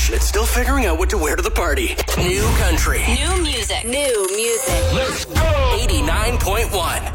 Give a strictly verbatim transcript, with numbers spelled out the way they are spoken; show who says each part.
Speaker 1: fresh and still figuring out what to wear to the party. New country.
Speaker 2: New music. New music.
Speaker 1: Let's go! eighty-nine point one.